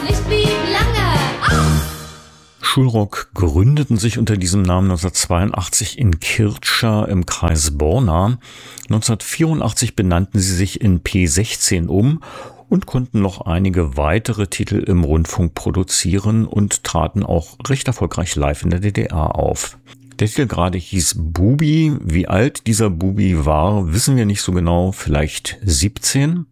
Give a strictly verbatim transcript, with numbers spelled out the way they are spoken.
Nicht wie lange. Oh! Schulrock gründeten sich unter diesem Namen neunzehnhundertzweiundachtzig in Kircher im Kreis Borna. neunzehnhundertvierundachtzig benannten sie sich in P sechzehn um und konnten noch einige weitere Titel im Rundfunk produzieren und traten auch recht erfolgreich live in der D D R auf. Der Titel gerade hieß Bubi. Wie alt dieser Bubi war, wissen wir nicht so genau, vielleicht siebzehn.